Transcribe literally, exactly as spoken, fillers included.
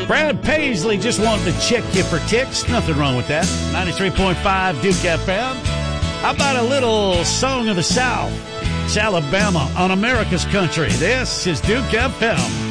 Brad Paisley just wanted to check you for ticks. Nothing wrong with that. ninety-three point five Duke F M. How about a little Song of the South? It's Alabama on America's country. This is Duke F M.